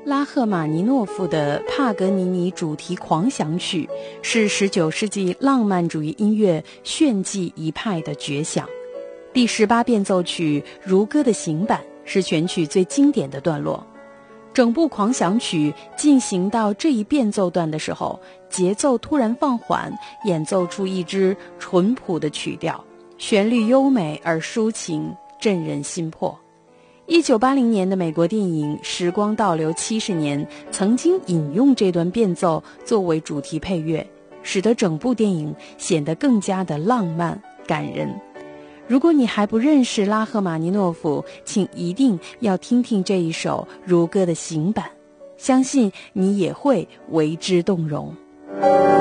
拉赫玛尼诺夫的帕格尼尼主题狂想曲是19世纪浪漫主义音乐炫技一派的绝响。第18变奏曲如歌的行板是全曲最经典的段落。整部狂想曲进行到这一变奏段的时候，节奏突然放缓，演奏出一支淳朴的曲调，旋律优美而抒情，震人心魄。1980年的美国电影《时光倒流70年》曾经引用这段变奏作为主题配乐，使得整部电影显得更加的浪漫感人。如果你还不认识拉赫玛尼诺夫，请一定要听听这一首如歌的行板，相信你也会为之动容。